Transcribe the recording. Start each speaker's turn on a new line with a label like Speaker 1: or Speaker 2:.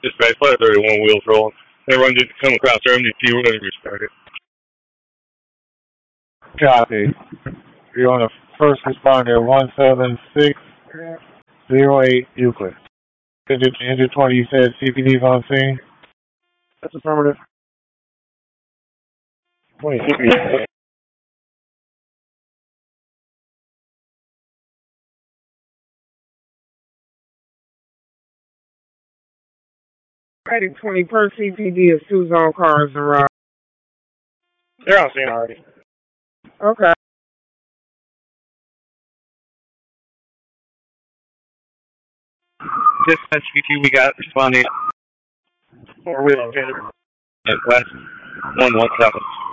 Speaker 1: Dispatch 531 wheels rolling. Everyone did come across there and see what we started.
Speaker 2: Copy. You're on a first responder 17608 Euclid. Engine 20, you said CPD's on scene?
Speaker 3: That's affirmative.
Speaker 2: 20.
Speaker 3: Heading 20 per CPD is 2 zone cars around.
Speaker 1: They're on scene already.
Speaker 3: Okay.
Speaker 1: Dispatch VT, we got responding 4 wheel at West 117.